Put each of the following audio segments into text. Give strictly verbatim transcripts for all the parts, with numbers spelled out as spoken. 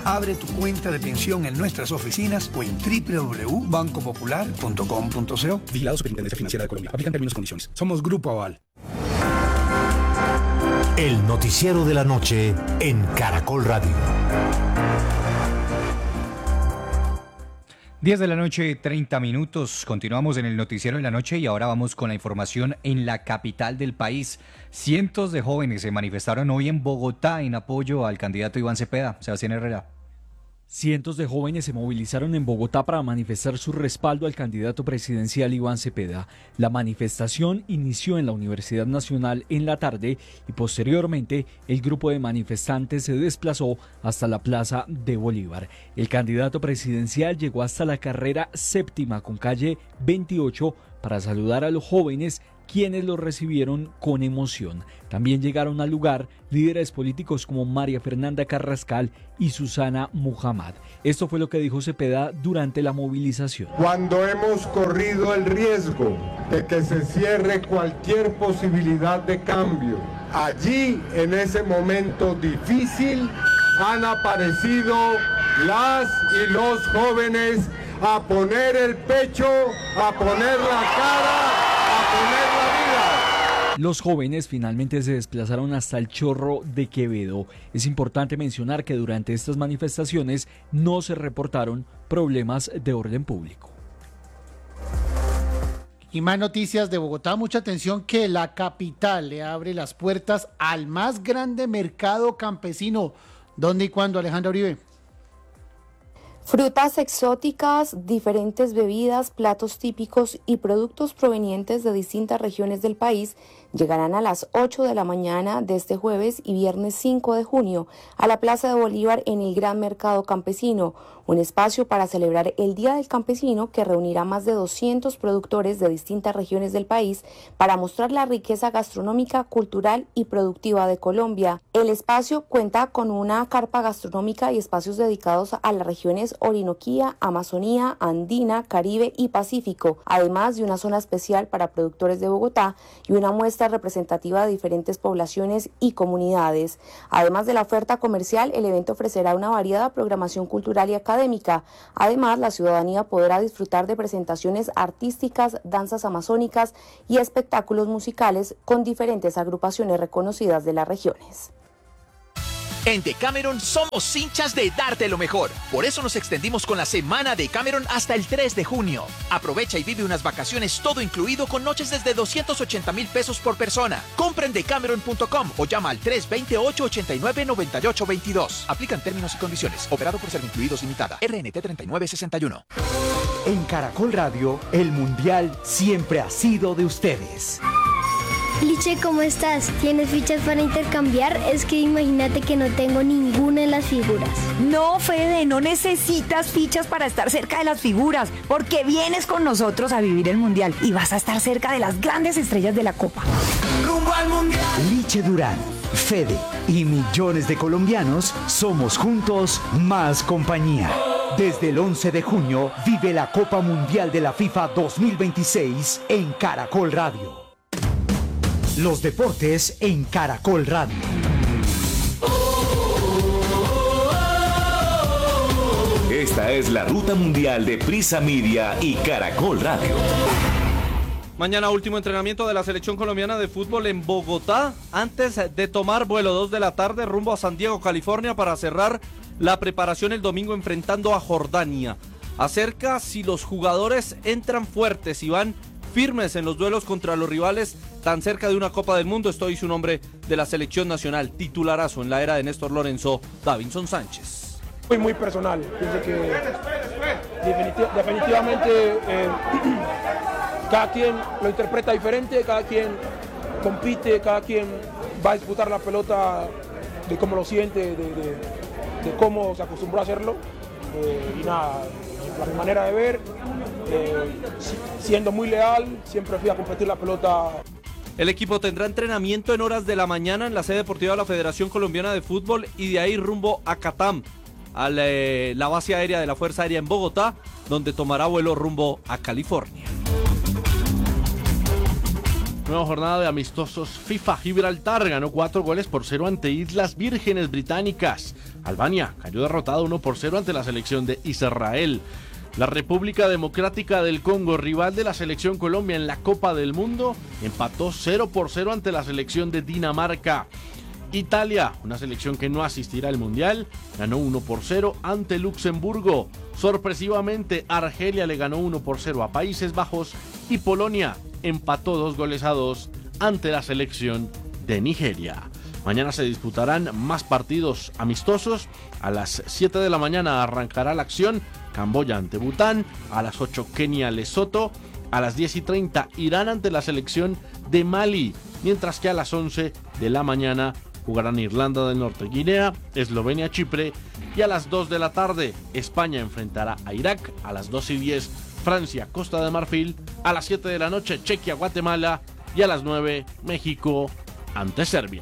Abre tu cuenta de pensión en nuestras oficinas o en doble u doble u doble u punto banco popular punto com punto co. Vigilado Superintendencia Financiera de Colombia. Aplican términos y condiciones. Somos Grupo Aval. El noticiero de la noche en Caracol Radio. diez de la noche, treinta minutos. Continuamos en el noticiero de la noche y ahora vamos con la información en la capital del país. Cientos de jóvenes se manifestaron hoy en Bogotá en apoyo al candidato Iván Cepeda. Sebastián Herrera. Cientos de jóvenes se movilizaron en Bogotá para manifestar su respaldo al candidato presidencial Iván Cepeda. La manifestación inició en la Universidad Nacional en la tarde y posteriormente el grupo de manifestantes se desplazó hasta la Plaza de Bolívar. El candidato presidencial llegó hasta la carrera séptima con calle veintiocho para saludar a los jóvenes, quienes lo recibieron con emoción. También llegaron al lugar líderes políticos como María Fernanda Carrascal y Susana Muhammad. Esto fue lo que dijo Cepeda durante la movilización. Cuando hemos corrido el riesgo de que se cierre cualquier posibilidad de cambio, allí en ese momento difícil han aparecido las y los jóvenes a poner el pecho, a poner la cara, a poner la vida. Los jóvenes finalmente se desplazaron hasta el Chorro de Quevedo. Es importante mencionar que durante estas manifestaciones no se reportaron problemas de orden público. Y más noticias de Bogotá. Mucha atención que la capital le abre las puertas al más grande mercado campesino. ¿Dónde y cuándo, Alejandra Uribe? Frutas exóticas, diferentes bebidas, platos típicos y productos provenientes de distintas regiones del país llegarán a las ocho de la mañana de este jueves y viernes cinco de junio a la Plaza de Bolívar en el Gran Mercado Campesino, un espacio para celebrar el Día del Campesino que reunirá más de doscientos productores de distintas regiones del país para mostrar la riqueza gastronómica, cultural y productiva de Colombia. El espacio cuenta con una carpa gastronómica y espacios dedicados a las regiones Orinoquía, Amazonía, Andina, Caribe y Pacífico, además de una zona especial para productores de Bogotá y una muestra representativa de diferentes poblaciones y comunidades. Además de la oferta comercial, el evento ofrecerá una variada programación cultural y académica. Además, la ciudadanía podrá disfrutar de presentaciones artísticas, danzas amazónicas y espectáculos musicales con diferentes agrupaciones reconocidas de las regiones. En Decameron somos hinchas de darte lo mejor. Por eso nos extendimos con la semana Decameron hasta el tres de junio. Aprovecha y vive unas vacaciones todo incluido con noches desde doscientos ochenta mil pesos por persona. Compra en decameron punto com o llama al tres dos ocho, ocho nueve, nueve ocho dos dos. Aplican términos y condiciones. Operado por Servincluidos Limitada. R N T treinta y nueve sesenta y uno. En Caracol Radio, el Mundial siempre ha sido de ustedes. Liche, ¿cómo estás? ¿Tienes fichas para intercambiar? Es que imagínate que no tengo ninguna de las figuras. No, Fede, no necesitas fichas para estar cerca de las figuras, porque vienes con nosotros a vivir el Mundial y vas a estar cerca de las grandes estrellas de la Copa. ¡Rumbo al Mundial! Liche Durán, Fede y millones de colombianos somos juntos más compañía. Desde el once de junio vive la Copa Mundial de la FIFA dos mil veintiséis en Caracol Radio. Los deportes en Caracol Radio. Esta es la ruta mundial de Prisa Media y Caracol Radio. Mañana último entrenamiento de la selección colombiana de fútbol en Bogotá, antes de tomar vuelo dos de la tarde rumbo a San Diego, California, para cerrar la preparación el domingo enfrentando a Jordania. Acerca si los jugadores entran fuertes y van firmes en los duelos contra los rivales tan cerca de una Copa del Mundo. Esto dice un hombre de la selección nacional, titularazo en la era de Néstor Lorenzo, Davinson Sánchez. Muy, muy personal. Pienso que definitiv- definitivamente eh, cada quien lo interpreta diferente, cada quien compite, cada quien va a disputar la pelota de cómo lo siente, de, de, de cómo se acostumbró a hacerlo. Eh, y nada, la mi manera de ver, eh, siendo muy leal, siempre fui a competir la pelota. El equipo tendrá entrenamiento en horas de la mañana en la sede deportiva de la Federación Colombiana de Fútbol y de ahí rumbo a Catam, a la, eh, la base aérea de la Fuerza Aérea en Bogotá, donde tomará vuelo rumbo a California. Nueva jornada de amistosos FIFA. Gibraltar ganó cuatro goles por cero ante Islas Vírgenes Británicas. Albania cayó derrotada uno por cero ante la selección de Israel. La República Democrática del Congo, rival de la selección Colombia en la Copa del Mundo, empató cero por cero ante la selección de Dinamarca. Italia, una selección que no asistirá al Mundial, ganó uno por cero ante Luxemburgo. Sorpresivamente, Argelia le ganó uno por cero a Países Bajos y Polonia empató dos goles a dos ante la selección de Nigeria. Mañana se disputarán más partidos amistosos. A las siete de la mañana arrancará la acción. Camboya ante Bután. A las ocho Kenia Lesoto. A las diez y treinta Irán ante la selección de Mali. Mientras que a las once de la mañana jugarán Irlanda del Norte, Guinea, Eslovenia, Chipre. Y a las dos de la tarde España enfrentará a Irak. A las dos y diez Francia, Costa de Marfil. A las siete de la noche Chequia, Guatemala. Y a las nueve México ante Serbia.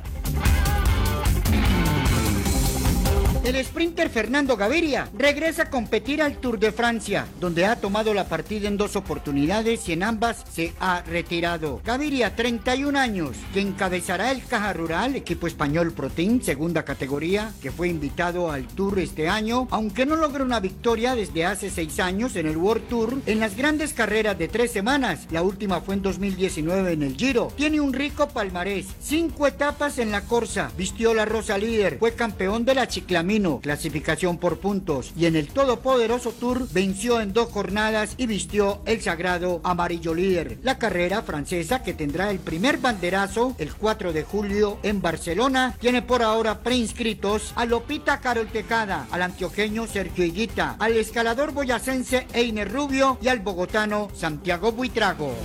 El sprinter Fernando Gaviria regresa a competir al Tour de Francia, donde ha tomado la partida en dos oportunidades y en ambas se ha retirado. Gaviria, treinta y un años, que encabezará el Caja Rural, equipo español Pro Team, segunda categoría, que fue invitado al Tour este año, aunque no logra una victoria desde hace seis años en el World Tour, en las grandes carreras de tres semanas. La última fue en dos mil diecinueve en el Giro. Tiene un rico palmarés, cinco etapas en la Corsa, vistió la rosa líder, fue campeón de la Chiclamino, clasificación por puntos, y en el todopoderoso Tour venció en dos jornadas y vistió el sagrado amarillo líder. La carrera francesa, que tendrá el primer banderazo el cuatro de julio en Barcelona, tiene por ahora preinscritos a Lopita Carol Tecada, al antioqueño Sergio Higuita, al escalador boyacense Einer Rubio y al bogotano Santiago Buitrago.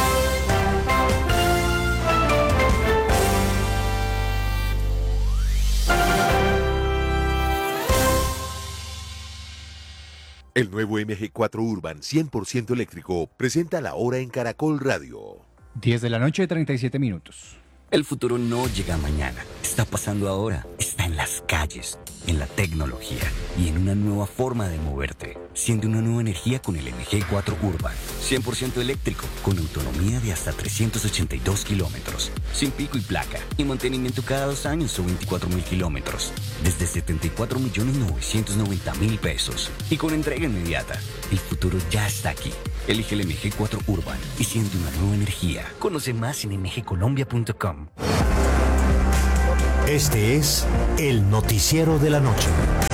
El nuevo M G cuatro Urban cien por ciento eléctrico presenta la hora en Caracol Radio. diez de la noche, treinta y siete minutos. El futuro no llega mañana, está pasando ahora, está en las calles, en la tecnología y en una nueva forma de moverte. Siente una nueva energía con el M G cuatro Urban, cien por ciento eléctrico, con autonomía de hasta trescientos ochenta y dos kilómetros, sin pico y placa, y mantenimiento cada dos años o veinticuatro mil kilómetros, desde setenta y cuatro millones novecientos noventa mil pesos, y con entrega inmediata. El futuro ya está aquí. Elige el M G cuatro Urban y siente una nueva energía. Conoce más en m g colombia punto com. Este es el noticiero de la noche.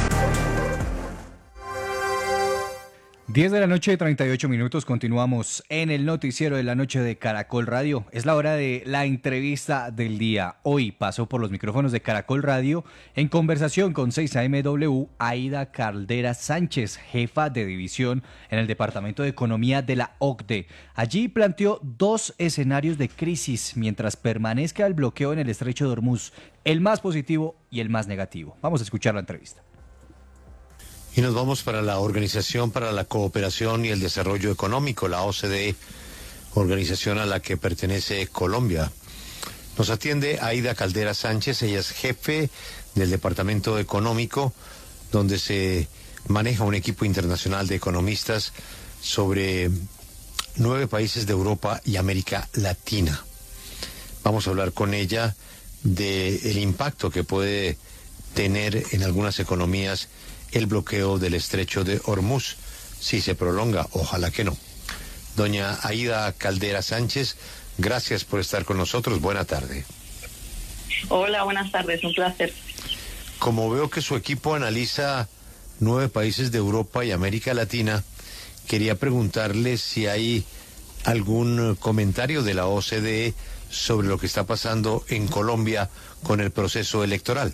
diez de la noche, treinta y ocho minutos, continuamos en el noticiero de la noche de Caracol Radio. Es la hora de la entrevista del día. Hoy pasó por los micrófonos de Caracol Radio en conversación con seis A M W Aida Caldera Sánchez, jefa de división en el Departamento de Economía de la O C D E. Allí planteó dos escenarios de crisis mientras permanezca el bloqueo en el estrecho de Hormuz, el más positivo y el más negativo. Vamos a escuchar la entrevista. Y nos vamos para la Organización para la Cooperación y el Desarrollo Económico, la O C D E, organización a la que pertenece Colombia. Nos atiende Aida Caldera Sánchez, ella es jefe del Departamento Económico, donde se maneja un equipo internacional de economistas sobre nueve países de Europa y América Latina. Vamos a hablar con ella del impacto que puede tener en algunas economías el bloqueo del estrecho de Hormuz, si se prolonga, ojalá que no. Doña Aida Caldera Sánchez, gracias por estar con nosotros, buena tarde. Hola, buenas tardes, un placer. Como veo que su equipo analiza nueve países de Europa y América Latina, quería preguntarle si hay algún comentario de la O C D E sobre lo que está pasando en Colombia con el proceso electoral.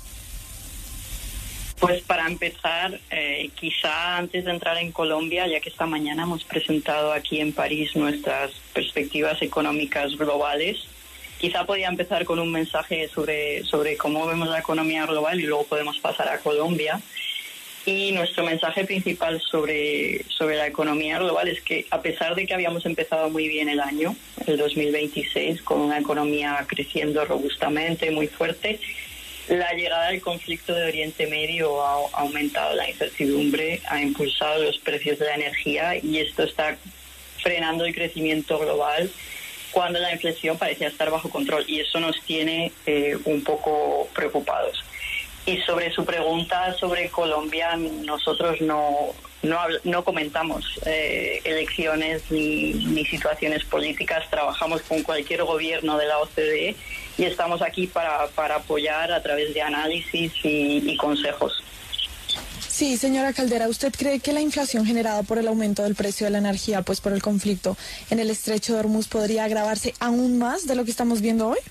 Pues para empezar, eh, quizá antes de entrar en Colombia, ya que esta mañana hemos presentado aquí en París nuestras perspectivas económicas globales, quizá podía empezar con un mensaje sobre, sobre cómo vemos la economía global y luego podemos pasar a Colombia. Y nuestro mensaje principal sobre, sobre la economía global es que a pesar de que habíamos empezado muy bien el año, el dos mil veintiséis, con una economía creciendo robustamente, muy fuerte, la llegada del conflicto de Oriente Medio ha aumentado la incertidumbre, ha impulsado los precios de la energía y esto está frenando el crecimiento global cuando la inflación parecía estar bajo control y eso nos tiene eh, un poco preocupados. Y sobre su pregunta sobre Colombia, nosotros no no, no comentamos eh, elecciones ni, ni situaciones políticas. Trabajamos con cualquier gobierno de la O C D E y estamos aquí para, para apoyar a través de análisis y, y consejos. Sí, señora Caldera, ¿usted cree que la inflación generada por el aumento del precio de la energía, pues por el conflicto en el estrecho de Hormuz, podría agravarse aún más de lo que estamos viendo hoy?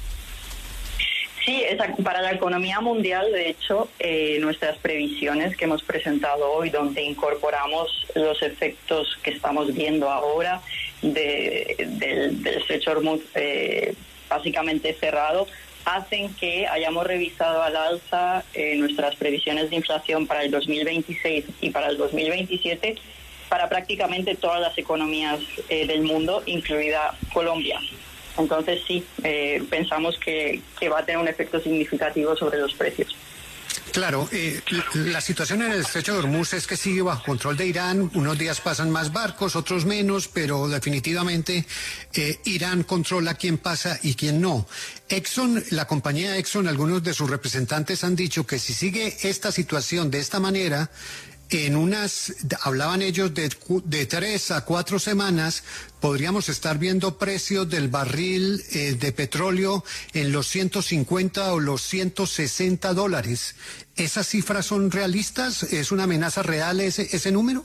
Sí, para la economía mundial, de hecho, eh, nuestras previsiones que hemos presentado hoy, donde incorporamos los efectos que estamos viendo ahora de, del, del estrecho Hormuz eh, básicamente cerrado, hacen que hayamos revisado al alza eh, nuestras previsiones de inflación para el dos mil veintiséis y para el dos mil veintisiete para prácticamente todas las economías eh, del mundo, incluida Colombia. Entonces sí, eh, pensamos que, que va a tener un efecto significativo sobre los precios. Claro, eh, la situación en el estrecho de Hormuz es que sigue bajo control de Irán. Unos días pasan más barcos, otros menos, pero definitivamente eh, Irán controla quién pasa y quién no. Exxon, la compañía Exxon, algunos de sus representantes han dicho que si sigue esta situación de esta manera, en unas, hablaban ellos de, de tres a cuatro semanas, podríamos estar viendo precios del barril eh, de petróleo en los ciento cincuenta o los ciento sesenta dólares. ¿Esas cifras son realistas? ¿Es una amenaza real ese, ese número?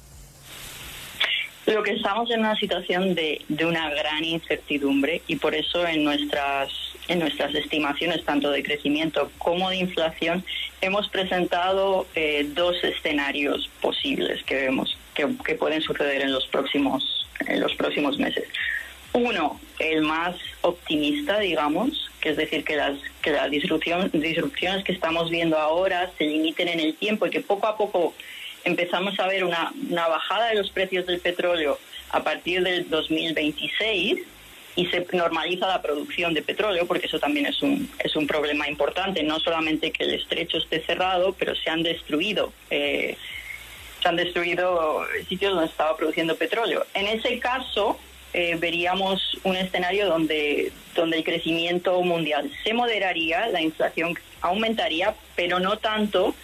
Lo que estamos en una situación de, de una gran incertidumbre y por eso en nuestras, en nuestras estimaciones, tanto de crecimiento como de inflación, hemos presentado eh, dos escenarios posibles que vemos que, que pueden suceder en los próximos en los próximos meses. Uno, el más optimista, digamos, que es decir, que las que las disrupción, disrupciones que estamos viendo ahora se limiten en el tiempo y que poco a poco empezamos a ver una, una bajada de los precios del petróleo a partir del dos mil veintiséis y se normaliza la producción de petróleo, porque eso también es un es un problema importante, no solamente que el estrecho esté cerrado, pero se han destruido eh, se han destruido sitios donde estaba produciendo petróleo. En ese caso eh, veríamos un escenario donde donde el crecimiento mundial se moderaría, la inflación aumentaría, pero no tanto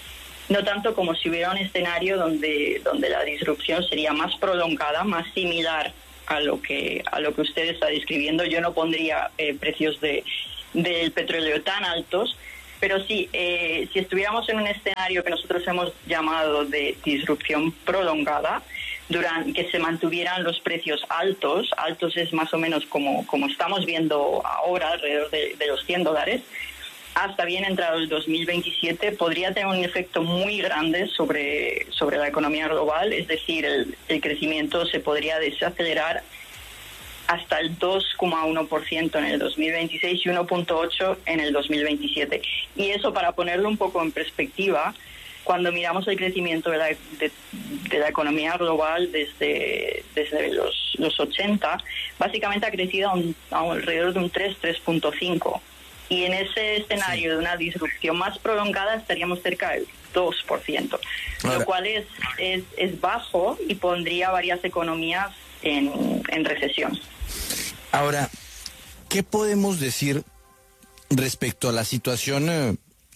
no tanto como si hubiera un escenario donde donde la disrupción sería más prolongada, más similar a lo que a lo que usted está describiendo. Yo no pondría eh, precios de del petróleo tan altos, pero sí, eh, si estuviéramos en un escenario que nosotros hemos llamado de disrupción prolongada, durante que se mantuvieran los precios altos, altos es más o menos como, como estamos viendo ahora, alrededor de, de los cien dólares, hasta bien entrado el dos mil veintisiete, podría tener un efecto muy grande sobre, sobre la economía global, es decir, el, el crecimiento se podría desacelerar hasta el dos coma uno por ciento en el dos mil veintiséis y uno coma ocho por ciento en el dos mil veintisiete. Y eso, para ponerlo un poco en perspectiva, cuando miramos el crecimiento de la, de, de la economía global desde, desde los, los ochenta, básicamente ha crecido a, un, a alrededor de un tres, tres punto cinco. Y en ese escenario sí. de una disrupción más prolongada estaríamos cerca del dos por ciento, Ahora. lo cual es, es, es bajo y pondría varias economías en, en recesión. Ahora, ¿qué podemos decir respecto a la situación eh,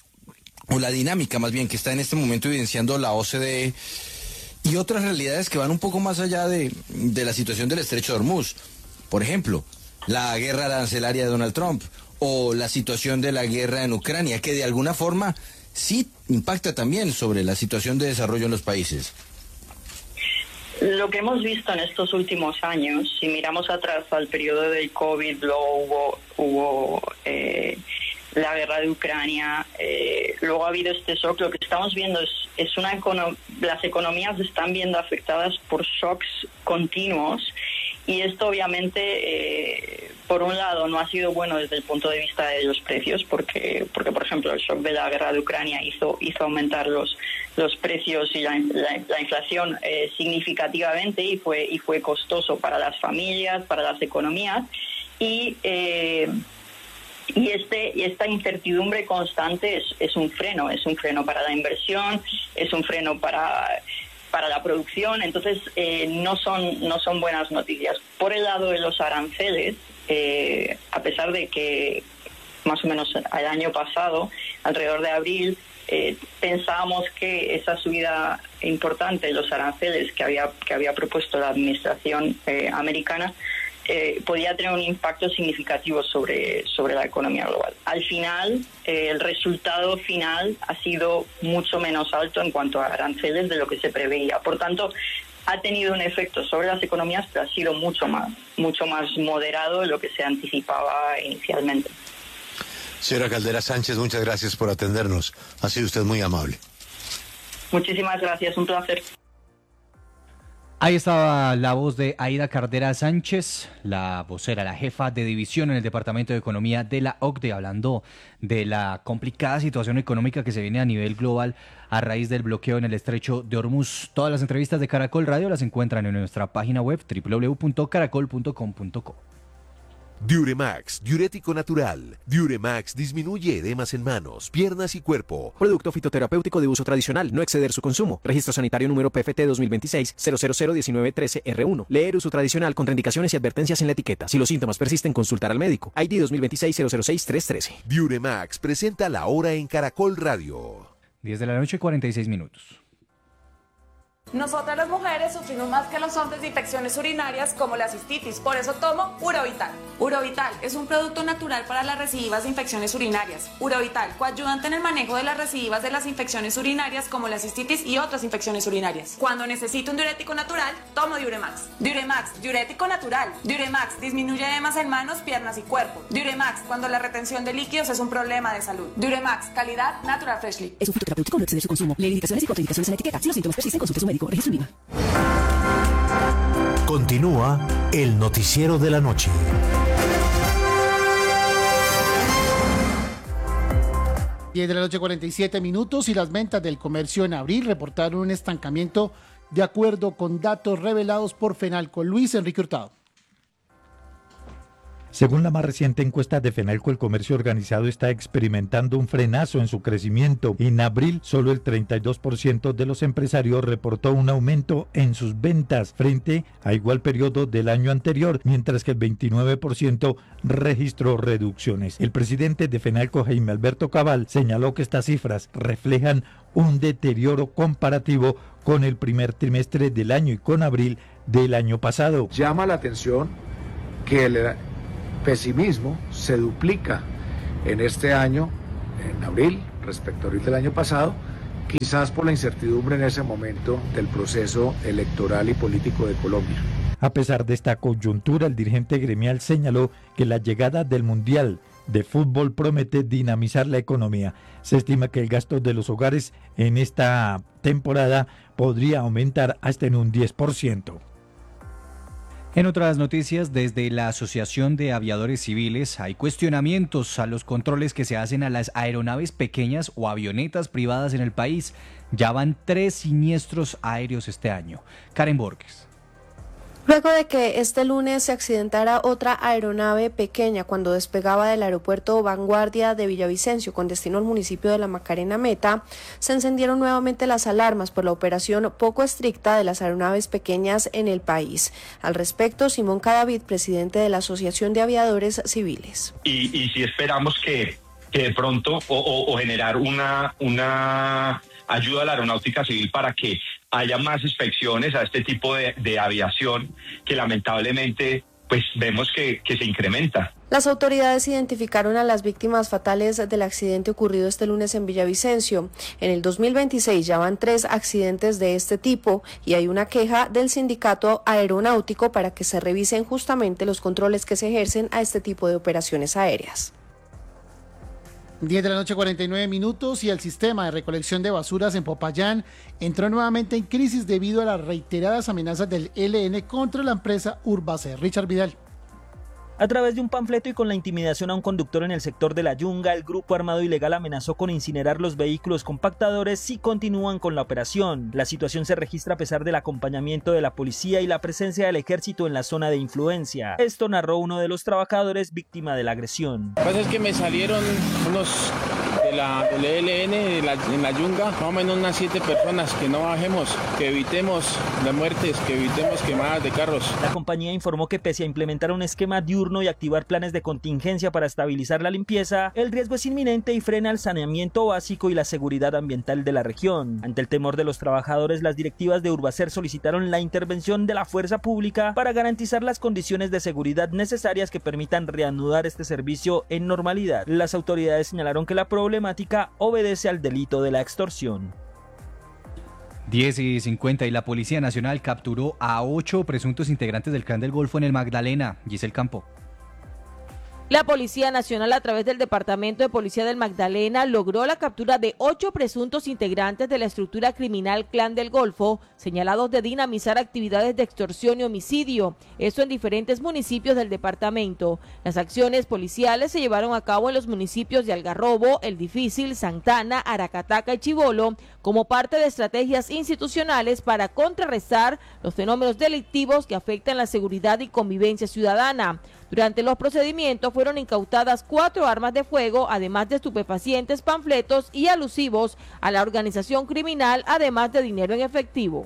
o la dinámica más bien que está en este momento evidenciando la O C D E y otras realidades que van un poco más allá de, de la situación del estrecho de Hormuz? Por ejemplo, la guerra arancelaria de Donald Trump o la situación de la guerra en Ucrania, que de alguna forma sí impacta también sobre la situación de desarrollo en los países. Lo que hemos visto en estos últimos años, si miramos atrás al periodo del COVID, luego hubo, hubo eh, la guerra de Ucrania, eh, luego ha habido este shock, lo que estamos viendo es, es una econo- las economías están viendo afectadas por shocks continuos. Y esto obviamente, eh, por un lado, no ha sido bueno desde el punto de vista de los precios, porque, porque por ejemplo, el shock de la guerra de Ucrania hizo, hizo aumentar los, los precios y la, la, la inflación eh, significativamente y fue, y fue costoso para las familias, para las economías. Y, eh, y, este, y esta incertidumbre constante es, es un freno, es un freno para la inversión, es un freno para... para la producción, entonces eh, no son no son buenas noticias. Por el lado de los aranceles, eh, a pesar de que más o menos el año pasado, alrededor de abril, eh, pensábamos que esa subida importante de los aranceles que había, que había propuesto la administración eh, americana eh, podía tener un impacto significativo sobre, sobre la economía global. Al final, eh, el resultado final ha sido mucho menos alto en cuanto a aranceles de lo que se preveía. Por tanto, ha tenido un efecto sobre las economías, pero ha sido mucho más, mucho más moderado de lo que se anticipaba inicialmente. Señora Caldera Sánchez, muchas gracias por atendernos. Ha sido usted muy amable. Muchísimas gracias, un placer. Ahí estaba la voz de Aida Caldera Sánchez, la vocera, la jefa de división en el Departamento de Economía de la O C D E, hablando de la complicada situación económica que se viene a nivel global a raíz del bloqueo en el estrecho de Hormuz. Todas las entrevistas de Caracol Radio las encuentran en nuestra página web doble u doble u doble u punto caracol punto com punto co. Diuremax, diurético natural. Diuremax disminuye edemas en manos, piernas y cuerpo. Producto fitoterapéutico de uso tradicional, no exceder su consumo. Registro sanitario número P F T dos mil veintiséis cero cero cero diecinueve trece R uno. Leer uso tradicional, contraindicaciones y advertencias en la etiqueta. Si los síntomas persisten, consultar al médico. I D dos mil veintiséis cero cero seis tres trece. Diuremax presenta la hora en Caracol Radio. diez de la noche, cuarenta y seis minutos. Nosotras las mujeres sufrimos más que los hombres de infecciones urinarias como la cistitis, por eso tomo Urovital. Urovital es un producto natural para las recidivas de infecciones urinarias. Urovital, coayudante en el manejo de las recidivas de las infecciones urinarias como la cistitis y otras infecciones urinarias. Cuando necesito un diurético natural, tomo Diuremax. Diuremax, diurético natural. Diuremax disminuye edemas en manos, piernas y cuerpo. Diuremax, cuando la retención de líquidos es un problema de salud. Diuremax, calidad Natural Freshly. Es un fitoterapéutico, no exceder su consumo. Lee indicaciones y contraindicaciones en la etiqueta. Si los síntomas persisten, consulte a su médico. Registro IVA. Continúa el noticiero de la noche. diez de la noche, cuarenta y siete minutos, y las ventas del comercio en abril reportaron un estancamiento de acuerdo con datos revelados por Fenalco. Luis Enrique Hurtado. Según la más reciente encuesta de Fenalco, el comercio organizado está experimentando un frenazo en su crecimiento. En abril, solo el treinta y dos por ciento de los empresarios reportó un aumento en sus ventas frente a igual periodo del año anterior, mientras que el veintinueve por ciento registró reducciones. El presidente de Fenalco, Jaime Alberto Cabal, señaló que estas cifras reflejan un deterioro comparativo con el primer trimestre del año y con abril del año pasado. Llama la atención que el pesimismo se duplica en este año, en abril, respecto a abril del año pasado, quizás por la incertidumbre en ese momento del proceso electoral y político de Colombia. A pesar de esta coyuntura, el dirigente gremial señaló que la llegada del Mundial de Fútbol promete dinamizar la economía. Se estima que el gasto de los hogares en esta temporada podría aumentar hasta en un diez por ciento. En otras noticias, desde la Asociación de Aviadores Civiles hay cuestionamientos a los controles que se hacen a las aeronaves pequeñas o avionetas privadas en el país. Ya van tres siniestros aéreos este año. Karen Borges. Luego de que este lunes se accidentara otra aeronave pequeña cuando despegaba del aeropuerto Vanguardia de Villavicencio con destino al municipio de La Macarena Meta, se encendieron nuevamente las alarmas por la operación poco estricta de las aeronaves pequeñas en el país. Al respecto, Simón Cadavid, presidente de la Asociación de Aviadores Civiles. Y, y si esperamos que, que de pronto o, o, o generar una, una ayuda a la aeronáutica civil para que haya más inspecciones a este tipo de, de aviación que lamentablemente pues vemos que, que se incrementa. Las autoridades identificaron a las víctimas fatales del accidente ocurrido este lunes en Villavicencio. En el dos mil veintiséis ya van tres accidentes de este tipo y hay una queja del sindicato aeronáutico para que se revisen justamente los controles que se ejercen a este tipo de operaciones aéreas. diez de la noche, cuarenta y nueve minutos, y el sistema de recolección de basuras en Popayán entró nuevamente en crisis debido a las reiteradas amenazas del E L N contra la empresa Urbacer. Richard Vidal. A través de un panfleto y con la intimidación a un conductor en el sector de La Yunga, el grupo armado ilegal amenazó con incinerar los vehículos compactadores si continúan con la operación. La situación se registra a pesar del acompañamiento de la policía y la presencia del ejército en la zona de influencia. Esto narró uno de los trabajadores víctima de la agresión. Lo que pasa es que me salieron unos de la, del E L N de la, en la Yunga, más o menos unas siete personas, que no bajemos, que evitemos las muertes, que evitemos quemadas de carros. La compañía informó que pese a implementar un esquema diurno y activar planes de contingencia para estabilizar la limpieza, el riesgo es inminente y frena el saneamiento básico y la seguridad ambiental de la región. Ante el temor de los trabajadores, las directivas de Urbacer solicitaron la intervención de la fuerza pública para garantizar las condiciones de seguridad necesarias que permitan reanudar este servicio en normalidad. Las autoridades señalaron que la problemática obedece al delito de la extorsión. diez y cincuenta y la Policía Nacional capturó a ocho presuntos integrantes del Clan del Golfo en el Magdalena. Giselle Campo. La Policía Nacional, a través del Departamento de Policía del Magdalena, logró la captura de ocho presuntos integrantes de la estructura criminal Clan del Golfo, señalados de dinamizar actividades de extorsión y homicidio, esto en diferentes municipios del departamento. Las acciones policiales se llevaron a cabo en los municipios de Algarrobo, El Difícil, Santana, Aracataca y Chibolo, como parte de estrategias institucionales para contrarrestar los fenómenos delictivos que afectan la seguridad y convivencia ciudadana. Durante los procedimientos fueron incautadas cuatro armas de fuego, además de estupefacientes, panfletos y alusivos a la organización criminal, además de dinero en efectivo.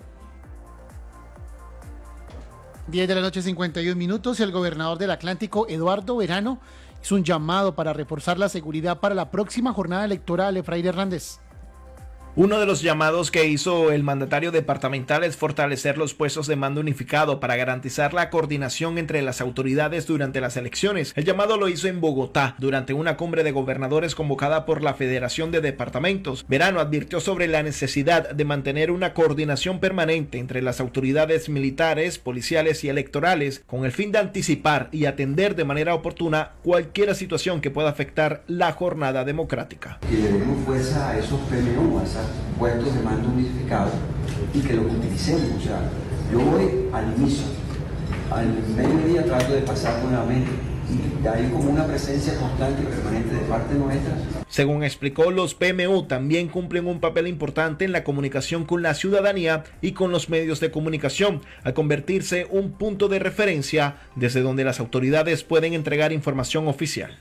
diez de la noche, cincuenta y un minutos, y el gobernador del Atlántico, Eduardo Verano, hizo un llamado para reforzar la seguridad para la próxima jornada electoral. Efraín Hernández. Uno de los llamados que hizo el mandatario departamental es fortalecer los puestos de mando unificado para garantizar la coordinación entre las autoridades durante las elecciones. El llamado lo hizo en Bogotá durante una cumbre de gobernadores convocada por la Federación de Departamentos. Verano advirtió sobre la necesidad de mantener una coordinación permanente entre las autoridades militares, policiales y electorales con el fin de anticipar y atender de manera oportuna cualquier situación que pueda afectar la jornada democrática. Y le demos fuerza a esos P M U, a esas puestos de mando unificado, y que los utilicemos. O sea, yo voy al inicio, al mediodía trato de pasar nuevamente, y hay como una presencia constante y permanente de parte nuestra. Según explicó, los P M U también cumplen un papel importante en la comunicación con la ciudadanía y con los medios de comunicación, al convertirse un punto de referencia desde donde las autoridades pueden entregar información oficial.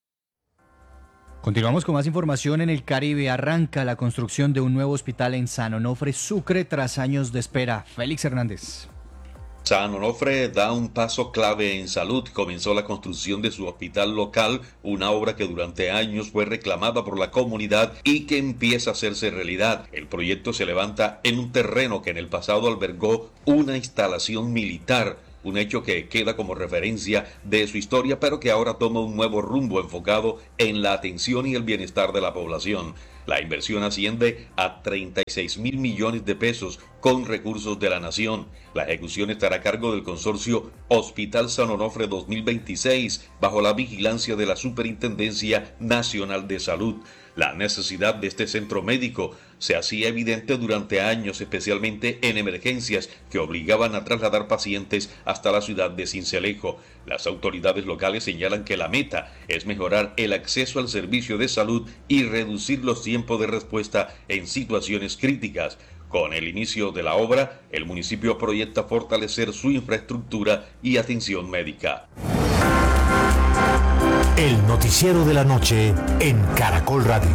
Continuamos con más información. En el Caribe arranca la construcción de un nuevo hospital en San Onofre, Sucre, tras años de espera. Félix Hernández. San Onofre da un paso clave en salud. Comenzó la construcción de su hospital local, una obra que durante años fue reclamada por la comunidad y que empieza a hacerse realidad. El proyecto se levanta en un terreno que en el pasado albergó una instalación militar, un hecho que queda como referencia de su historia, pero que ahora toma un nuevo rumbo enfocado en la atención y el bienestar de la población. La inversión asciende a treinta y seis mil millones de pesos con recursos de la nación. La ejecución estará a cargo del consorcio Hospital San Onofre dos mil veintiséis, bajo la vigilancia de la Superintendencia Nacional de Salud. La necesidad de este centro médico se hacía evidente durante años, especialmente en emergencias que obligaban a trasladar pacientes hasta la ciudad de Sincelejo. Las autoridades locales señalan que la meta es mejorar el acceso al servicio de salud y reducir los tiempos de respuesta en situaciones críticas. Con el inicio de la obra, el municipio proyecta fortalecer su infraestructura y atención médica. El noticiero de la noche en Caracol Radio.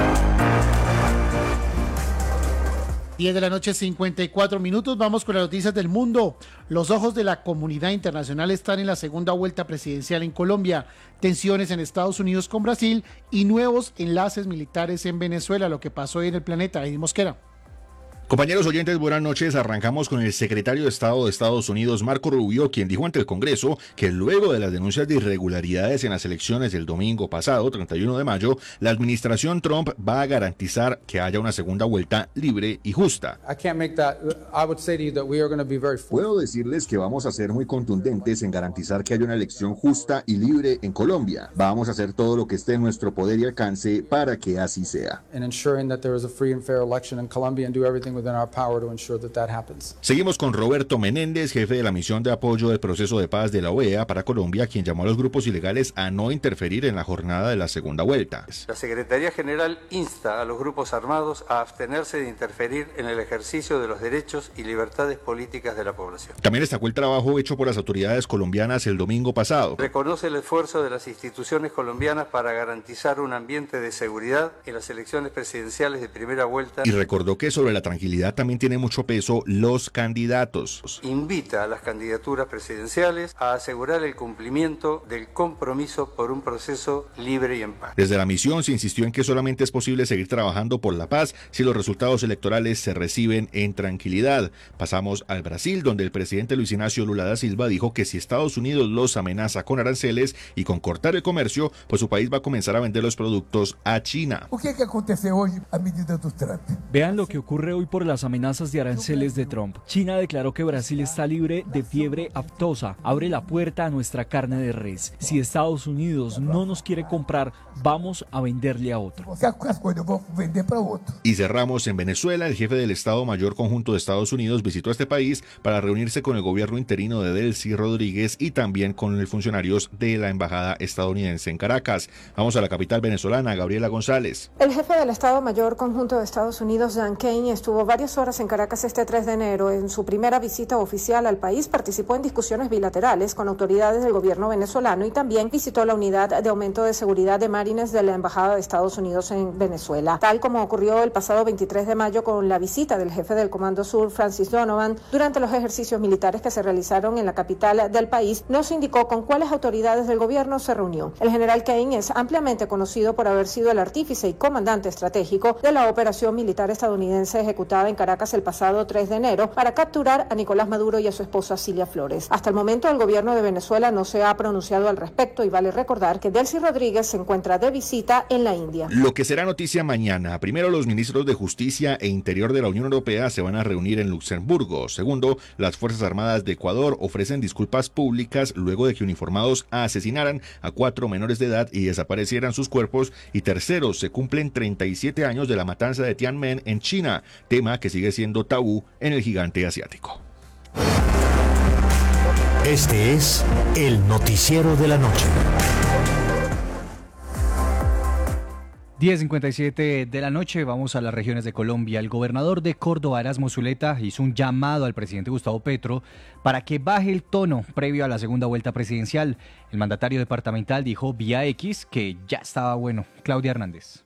diez de la noche, cincuenta y cuatro minutos. Vamos con las noticias del mundo. Los ojos de la comunidad internacional están en la segunda vuelta presidencial en Colombia, tensiones en Estados Unidos con Brasil y nuevos enlaces militares en Venezuela. Lo que pasó hoy en el planeta. Eddie Mosquera. Compañeros oyentes, buenas noches. Arrancamos con el secretario de Estado de Estados Unidos, Marco Rubio, quien dijo ante el Congreso que luego de las denuncias de irregularidades en las elecciones del domingo pasado, treinta y uno de mayo, la administración Trump va a garantizar que haya una segunda vuelta libre y justa. Puedo decirles que vamos a ser muy contundentes en garantizar que haya una elección justa y libre en Colombia. Vamos a hacer todo lo que esté en nuestro poder y alcance para que así sea. within our power to ensure that that happens. Seguimos con Roberto Menéndez, jefe de la misión de apoyo del proceso de paz de la O E A para Colombia, quien llamó a los grupos ilegales a no interferir en la jornada de la segunda vuelta. La Secretaría General insta a los grupos armados a abstenerse de interferir en el ejercicio de los derechos y libertades políticas de la población. También destacó el trabajo hecho por las autoridades colombianas el domingo pasado. Reconoce el esfuerzo de las instituciones colombianas para garantizar un ambiente de seguridad en las elecciones presidenciales de primera vuelta. Y recordó que sobre la tranquilidad también tiene mucho peso los candidatos. Invita a las candidaturas presidenciales a asegurar el cumplimiento del compromiso por un proceso libre y en paz. Desde la misión se insistió en que solamente es posible seguir trabajando por la paz si los resultados electorales se reciben en tranquilidad. Pasamos al Brasil, donde el presidente Luis Ignacio Lula da Silva dijo que si Estados Unidos los amenaza con aranceles y con cortar el comercio, pues su país va a comenzar a vender los productos a China. Vean lo que ocurre hoy por las amenazas de aranceles de Trump. China declaró que Brasil está libre de fiebre aftosa. Abre la puerta a nuestra carne de res. Si Estados Unidos no nos quiere comprar, vamos a venderle a otro. Y cerramos en Venezuela. El jefe del Estado Mayor Conjunto de Estados Unidos visitó este país para reunirse con el gobierno interino de Delcy Rodríguez y también con los funcionarios de la embajada estadounidense en Caracas. Vamos a la capital venezolana, Gabriela González. El jefe del Estado Mayor Conjunto de Estados Unidos, Dan Kane, estuvo varias horas en Caracas este tres de enero. En su primera visita oficial al país participó en discusiones bilaterales con autoridades del gobierno venezolano y también visitó la unidad de aumento de seguridad de Marines de la Embajada de Estados Unidos en Venezuela. Tal como ocurrió el pasado veintitrés de mayo con la visita del jefe del Comando Sur, Francis Donovan, durante los ejercicios militares que se realizaron en la capital del país, no se indicó con cuáles autoridades del gobierno se reunió. El general Kane es ampliamente conocido por haber sido el artífice y comandante estratégico de la operación militar estadounidense ejecutada en Caracas el pasado tres de enero para capturar a Nicolás Maduro y a su esposa Cilia Flores. Hasta el momento el gobierno de Venezuela no se ha pronunciado al respecto y vale recordar que Delcy Rodríguez se encuentra de visita en la India. Lo que será noticia mañana. Primero, los ministros de Justicia e Interior de la Unión Europea se van a reunir en Luxemburgo. Segundo, las Fuerzas Armadas de Ecuador ofrecen disculpas públicas luego de que uniformados asesinaran a cuatro menores de edad y desaparecieran sus cuerpos. Y tercero, se cumplen treinta y siete años de la matanza de Tiananmen en China, tema que sigue siendo tabú en el gigante asiático. Este es el noticiero de la noche. diez cincuenta y siete de la noche, vamos a las regiones de Colombia. El gobernador de Córdoba, Erasmo Zuleta, hizo un llamado al presidente Gustavo Petro para que baje el tono previo a la segunda vuelta presidencial. El mandatario departamental dijo vía X que ya estaba bueno. Claudia Hernández.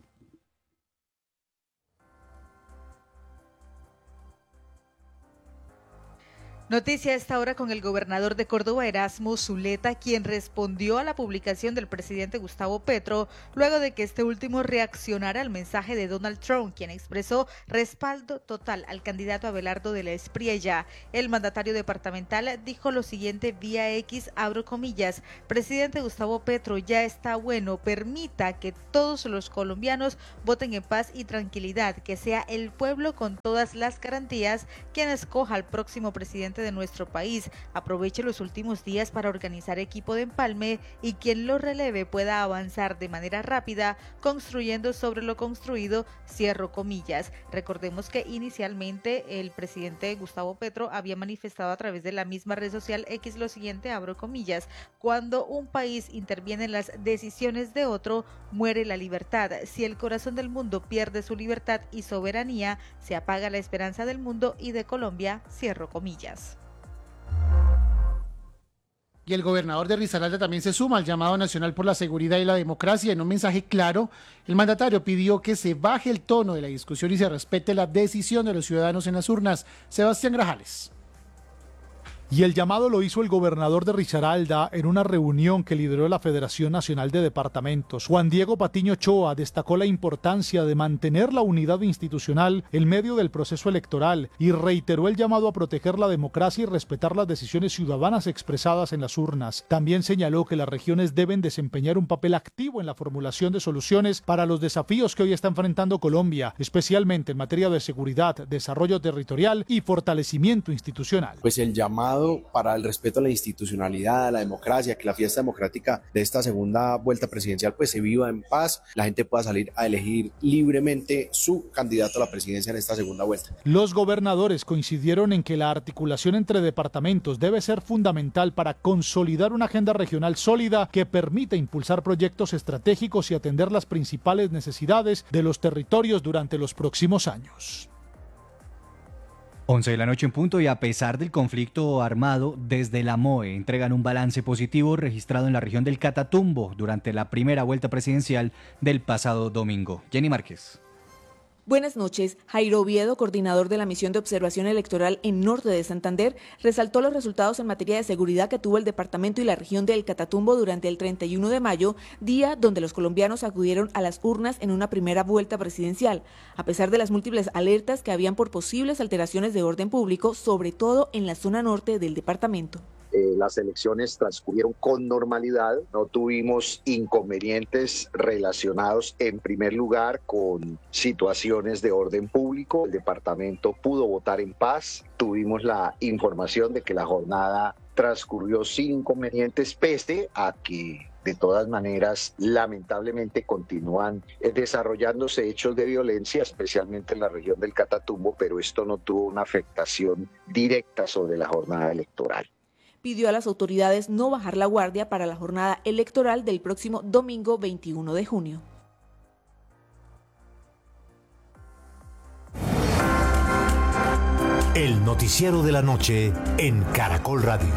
Noticia a esta hora con el gobernador de Córdoba, Erasmo Zuleta, quien respondió a la publicación del presidente Gustavo Petro luego de que este último reaccionara al mensaje de Donald Trump, quien expresó respaldo total al candidato Abelardo de la Espriella. El mandatario departamental dijo lo siguiente vía X, abro comillas: presidente Gustavo Petro, ya está bueno, permita que todos los colombianos voten en paz y tranquilidad, que sea el pueblo con todas las garantías quien escoja al próximo presidente de nuestro país. Aproveche los últimos días para organizar equipo de empalme y quien lo releve pueda avanzar de manera rápida construyendo sobre lo construido, cierro comillas. Recordemos que inicialmente el presidente Gustavo Petro había manifestado a través de la misma red social X lo siguiente, abro comillas: cuando un país interviene en las decisiones de otro, muere la libertad. Si el corazón del mundo pierde su libertad y soberanía, se apaga la esperanza del mundo y de Colombia, cierro comillas. Y el gobernador de Risaralda también se suma al llamado nacional por la seguridad y la democracia. En un mensaje claro, el mandatario pidió que se baje el tono de la discusión y se respete la decisión de los ciudadanos en las urnas. Sebastián Grajales. Y el llamado lo hizo el gobernador de Risaralda en una reunión que lideró la Federación Nacional de Departamentos. Juan Diego Patiño Ochoa destacó la importancia de mantener la unidad institucional en medio del proceso electoral y reiteró el llamado a proteger la democracia y respetar las decisiones ciudadanas expresadas en las urnas. También señaló que las regiones deben desempeñar un papel activo en la formulación de soluciones para los desafíos que hoy está enfrentando Colombia, especialmente en materia de seguridad, desarrollo territorial y fortalecimiento institucional. Pues el llamado llamado para el respeto a la institucionalidad, a la democracia, que la fiesta democrática de esta segunda vuelta presidencial pues se viva en paz, la gente pueda salir a elegir libremente su candidato a la presidencia en esta segunda vuelta. Los gobernadores coincidieron en que la articulación entre departamentos debe ser fundamental para consolidar una agenda regional sólida que permita impulsar proyectos estratégicos y atender las principales necesidades de los territorios durante los próximos años. once de la noche en punto, y a pesar del conflicto armado, desde la M O E entregan un balance positivo registrado en la región del Catatumbo durante la primera vuelta presidencial del pasado domingo. Jenny Márquez. Buenas noches. Jairo Oviedo, coordinador de la misión de observación electoral en Norte de Santander, resaltó los resultados en materia de seguridad que tuvo el departamento y la región del Catatumbo durante el treinta y uno de mayo, día donde los colombianos acudieron a las urnas en una primera vuelta presidencial, a pesar de las múltiples alertas que habían por posibles alteraciones de orden público, sobre todo en la zona norte del departamento. Eh, las elecciones transcurrieron con normalidad, no tuvimos inconvenientes relacionados en primer lugar con situaciones de orden público. El departamento pudo votar en paz, tuvimos la información de que la jornada transcurrió sin inconvenientes, pese a que de todas maneras lamentablemente continúan desarrollándose hechos de violencia, especialmente en la región del Catatumbo, pero esto no tuvo una afectación directa sobre la jornada electoral. Pidió a las autoridades no bajar la guardia para la jornada electoral del próximo domingo veintiuno de junio. El noticiero de la noche en Caracol Radio.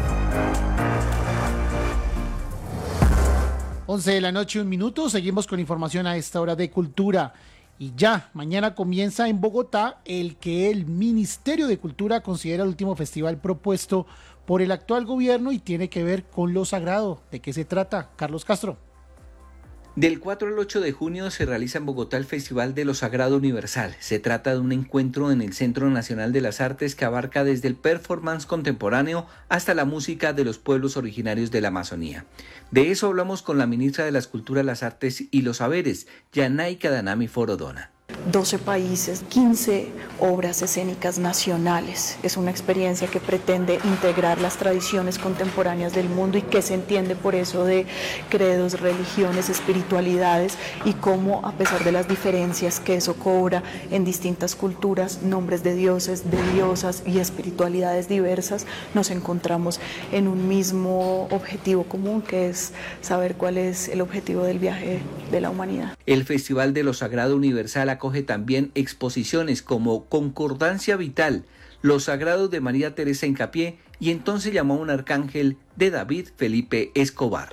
once de la noche, un minuto. Seguimos con información a esta hora de cultura. Y ya, mañana comienza en Bogotá el que el Ministerio de Cultura considera el último festival propuesto por el actual gobierno y tiene que ver con lo sagrado. ¿De qué se trata? Carlos Castro. Del cuatro al ocho de junio se realiza en Bogotá el Festival de lo Sagrado Universal. Se trata de un encuentro en el Centro Nacional de las Artes que abarca desde el performance contemporáneo hasta la música de los pueblos originarios de la Amazonía. De eso hablamos con la ministra de las Culturas, las Artes y los Saberes, Yanaika Danami Forodona. doce países, quince obras escénicas nacionales. Es una experiencia que pretende integrar las tradiciones contemporáneas del mundo y que se entiende por eso de credos, religiones, espiritualidades y cómo, a pesar de las diferencias que eso cobra en distintas culturas, nombres de dioses, de diosas y espiritualidades diversas, nos encontramos en un mismo objetivo común, que es saber cuál es el objetivo del viaje de la humanidad. El Festival de lo Sagrado Universal acoge también exposiciones como Concordancia Vital, Los Sagrados de María Teresa Hincapié y Entonces llamó a un arcángel de David Felipe Escobar.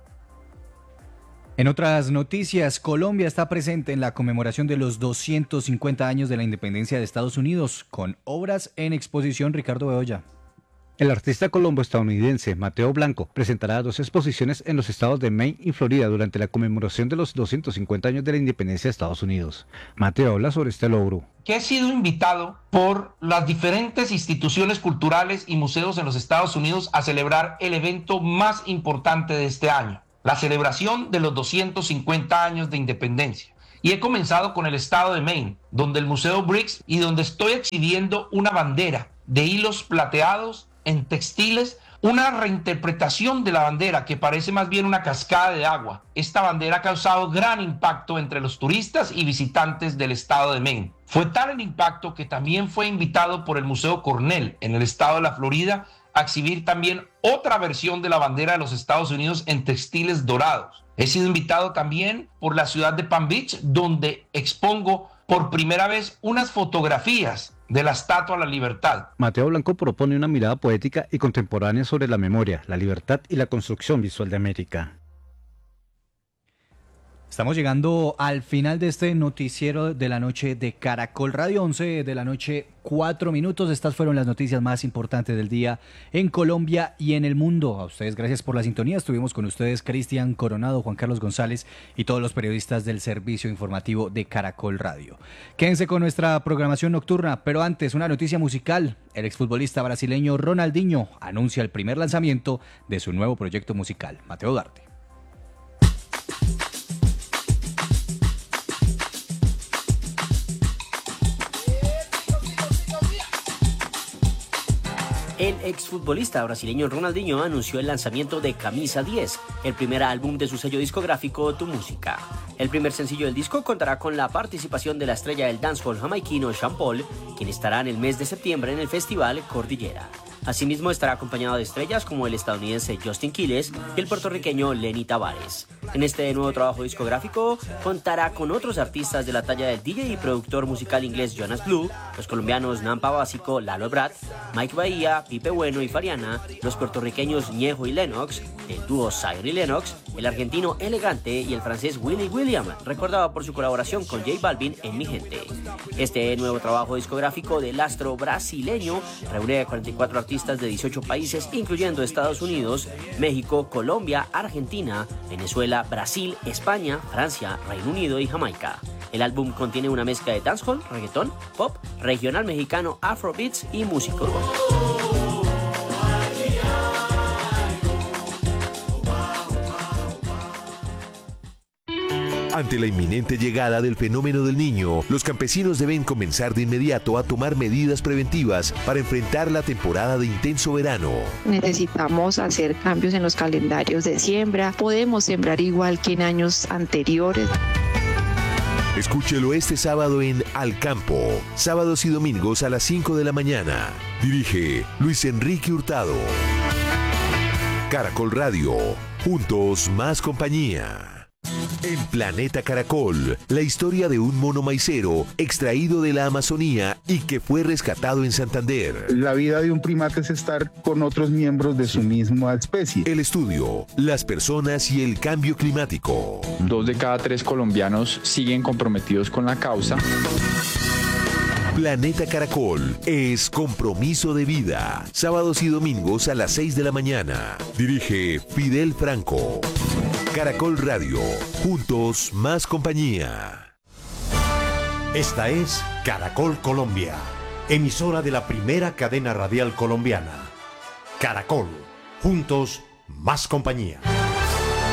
En otras noticias, Colombia está presente en la conmemoración de los doscientos cincuenta años de la independencia de Estados Unidos, con obras en exposición. Ricardo Bedoya. El artista colombo-estadounidense Mateo Blanco presentará dos exposiciones en los estados de Maine y Florida durante la conmemoración de los doscientos cincuenta años de la independencia de Estados Unidos. Mateo habla sobre este logro. Que he sido invitado por las diferentes instituciones culturales y museos en los Estados Unidos a celebrar el evento más importante de este año, la celebración de los doscientos cincuenta años de independencia. Y he comenzado con el estado de Maine, donde el Museo Briggs y donde estoy exhibiendo una bandera de hilos plateados en textiles, una reinterpretación de la bandera que parece más bien una cascada de agua. Esta bandera ha causado gran impacto entre los turistas y visitantes del estado de Maine. Fue tal el impacto que también fue invitado por el Museo Cornell en el estado de la Florida a exhibir también otra versión de la bandera de los Estados Unidos en textiles dorados. He sido invitado también por la ciudad de Palm Beach, donde expongo por primera vez unas fotografías de la Estatua a la Libertad. Mateo Blanco propone una mirada poética y contemporánea sobre la memoria, la libertad y la construcción visual de América. Estamos llegando al final de este noticiero de la noche de Caracol Radio. Once de la noche, cuatro minutos. Estas fueron las noticias más importantes del día en Colombia y en el mundo. A ustedes gracias por la sintonía. Estuvimos con ustedes Cristian Coronado, Juan Carlos González y todos los periodistas del servicio informativo de Caracol Radio. Quédense con nuestra programación nocturna, pero antes una noticia musical. El exfutbolista brasileño Ronaldinho anuncia el primer lanzamiento de su nuevo proyecto musical, Mateo Duarte. El exfutbolista brasileño Ronaldinho anunció el lanzamiento de Camisa diez, el primer álbum de su sello discográfico Tu Música. El primer sencillo del disco contará con la participación de la estrella del dancehall jamaiquino Sean Paul, quien estará en el mes de septiembre en el festival Cordillera. Asimismo estará acompañado de estrellas como el estadounidense Justin Quiles y el puertorriqueño Lenny Tavares. En este nuevo trabajo discográfico contará con otros artistas de la talla del D J y productor musical inglés Jonas Blue, los colombianos Nampa Básico, Lalo Ebrard, Mike Bahía, Pipe Bueno y Fariana, los puertorriqueños Ñejo y Lennox, el dúo Zaire y Lennox, el argentino Elegante y el francés Willy William, recordado por su colaboración con J Balvin en Mi Gente. Este nuevo trabajo discográfico del astro brasileño reúne a cuarenta y cuatro artistas de dieciocho países, incluyendo Estados Unidos, México, Colombia, Argentina, Venezuela, Brasil, España, Francia, Reino Unido y Jamaica. El álbum contiene una mezcla de dancehall, reggaetón, pop, regional mexicano, afrobeats y música urbana. Ante la inminente llegada del fenómeno del Niño, los campesinos deben comenzar de inmediato a tomar medidas preventivas para enfrentar la temporada de intenso verano. Necesitamos hacer cambios en los calendarios de siembra. Podemos sembrar igual que en años anteriores. Escúchelo este sábado en Al Campo, sábados y domingos a las cinco de la mañana. Dirige Luis Enrique Hurtado. Caracol Radio, juntos más compañía. En Planeta Caracol, la historia de un mono maicero extraído de la Amazonía y que fue rescatado en Santander. La vida de un primate es estar con otros miembros de su misma especie. El estudio, las personas y el cambio climático. Dos de cada tres colombianos siguen comprometidos con la causa. Planeta Caracol es compromiso de vida. Sábados y domingos a las seis de la mañana. Dirige Fidel Franco. Caracol Radio, juntos más compañía. Esta es Caracol Colombia, emisora de la primera cadena radial colombiana. Caracol, juntos más compañía.